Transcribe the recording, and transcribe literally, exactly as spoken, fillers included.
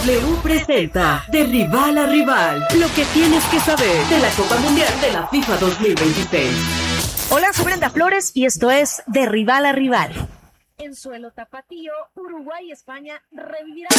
W presenta de rival a rival, lo que tienes que saber de la Copa Mundial de la FIFA dos mil veintiséis. Hola, soy Brenda Flores y esto es de rival a rival. En suelo tapatío, Uruguay y España revivirán.